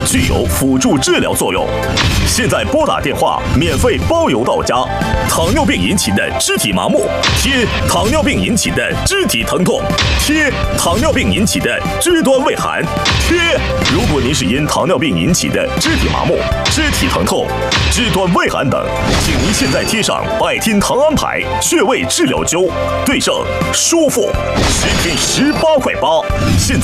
具有辅助治疗作用。现在拨打电话，免费包邮到家。糖尿病引起的肢体麻木，贴糖尿病引起的肢体疼痛，贴糖尿病引起的肢端畏寒，贴。如果您是因糖尿病引起的肢体麻木、肢体疼痛、肢端畏寒等，请您现在贴上拜天糖安牌穴位治疗灸，对症舒服，10天18块8。现